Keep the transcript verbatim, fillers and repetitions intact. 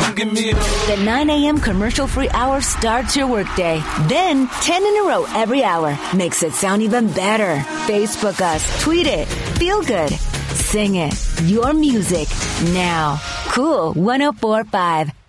come give me a hug. The nine a.m. commercial-free hour starts your workday. Then, ten in a row every hour makes it sound even better. Facebook us, tweet it, feel good, sing it. Your music now. Cool one oh four point five.